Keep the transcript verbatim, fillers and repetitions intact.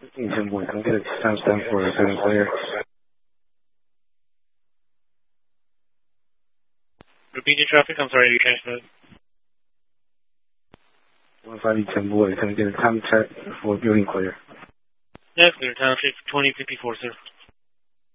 ten boy, can I get a timestamp for a second clear? Repeat your traffic, I'm sorry, you catch that. one five ten boy, can I get a time check for building clear? Yes, clear, time check twenty fifty-four, sir.